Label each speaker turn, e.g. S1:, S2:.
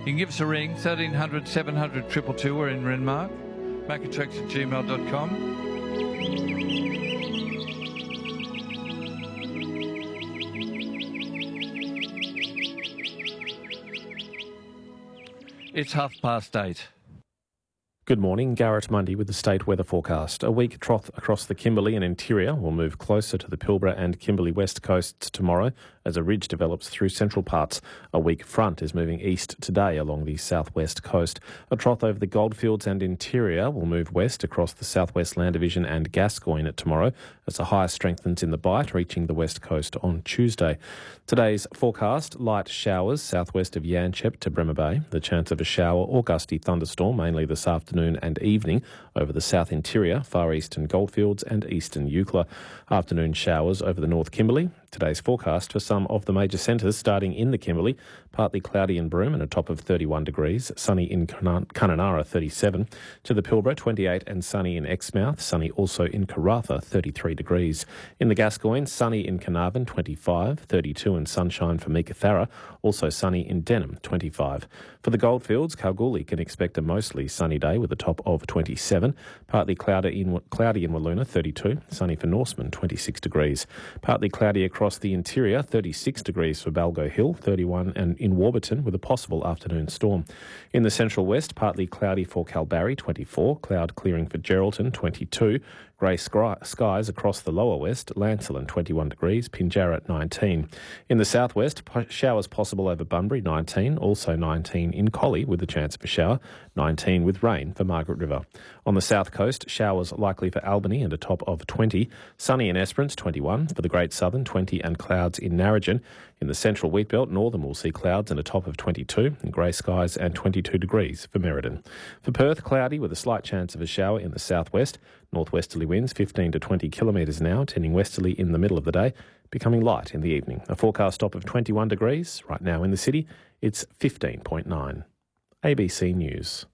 S1: You can give us a ring, 1300 700 222. We're in Renmark. macatrex@gmail.com. It's 8:30.
S2: Good morning, Garrett Mundy with the State Weather Forecast. A weak trough across the Kimberley and interior will move closer to the Pilbara and Kimberley west coasts tomorrow as a ridge develops through central parts. A weak front is moving east today along the southwest coast. A trough over the Goldfields and interior will move west across the southwest Land Division and Gascoyne tomorrow as a high strengthens in the Bight, reaching the west coast on Tuesday. Today's forecast, light showers southwest of Yanchep to Bremer Bay. The chance of a shower or gusty thunderstorm mainly this afternoon and evening over the south interior, far eastern Goldfields and eastern Eucla. Afternoon showers over the North Kimberley. Today's forecast for some of the major centres starting in the Kimberley, partly cloudy in Broome and a top of 31 degrees, sunny in Kununurra 37, to the Pilbara 28 and sunny in Exmouth, sunny also in Karratha 33 degrees. In the Gascoyne, sunny in Carnarvon 25, 32 and sunshine for Meekatharra, also sunny in Denham 25. For the Goldfields, Kalgoorlie can expect a mostly sunny day with a top of 27, partly cloudy in Wiluna 32, sunny for Norseman 26 degrees, partly cloudy across the interior 36 degrees for Balgo Hill, 31 and in Warburton with a possible afternoon storm. In the central west, partly cloudy for Kalbarri 24, cloud clearing for Geraldton 22, grey skies across the lower west, Lancelin 21 degrees, Pinjarra 19. In the southwest, showers possible over Bunbury 19, also 19 in Collie with the chance of a shower, 19 with rain for Margaret River. On the south coast, showers likely for Albany and a top of 20, sunny in Esperance 21, for the Great Southern 20 and clouds in Narrogin. In the central wheatbelt, northern will see clouds and a top of 22, and grey skies and 22 degrees for Merredin. For Perth, cloudy with a slight chance of a shower in the southwest, northwesterly winds 15 to 20 kilometres an hour, turning westerly in the middle of the day, becoming light in the evening. A forecast top of 21 degrees. Right now in the city, it's 15.9. ABC News.